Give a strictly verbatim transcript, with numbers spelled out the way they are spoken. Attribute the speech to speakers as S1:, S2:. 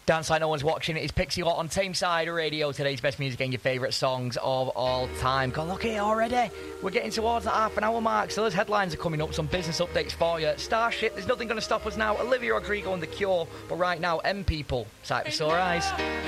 S1: Dance Like No One's Watching. It's Pixie Lot on Tameside Radio. Today's best music and your favourite songs of all time. God, look at it already. We're getting towards the half an hour mark. So those headlines are coming up. Some business updates for you. Starship, there's nothing going to stop us now. Olivia Rodrigo and The Cure. But right now, M People. Sight for Sore Eyes.